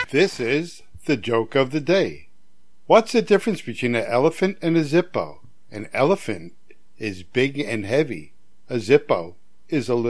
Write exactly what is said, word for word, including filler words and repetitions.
This is the joke of the day. What's the difference between an elephant and a Zippo? An elephant is big and heavy. A Zippo is a little